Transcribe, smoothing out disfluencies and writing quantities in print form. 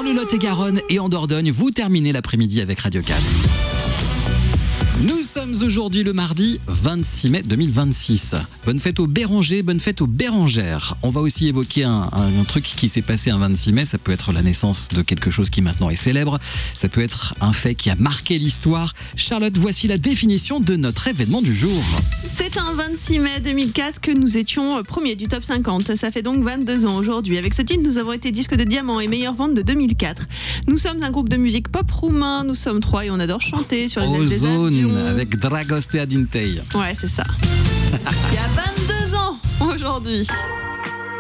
dans le Lot-et-Garonne et en Dordogne. Vous terminez l'après-midi avec Radio 4. Nous sommes aujourd'hui le mardi 26 mai 2026. Bonne fête aux Bérangers, bonne fête aux Bérangères. On va aussi évoquer un truc qui s'est passé un 26 mai. Ça peut être la naissance de quelque chose qui maintenant est célèbre. Ça peut être un fait qui a marqué l'histoire. Charlotte, voici la définition de notre événement du jour. C'est un 26 mai 2004 que nous étions premiers du top 50. Ça fait donc 22 ans aujourd'hui. Avec ce titre, nous avons été disques de diamant et meilleure vente de 2004. Nous sommes un groupe de musique pop roumain. Nous sommes 3 et on adore chanter sur les ailes des avions. Avec Dragoste Adintei. Ouais, c'est ça. Il y a 22 ans aujourd'hui.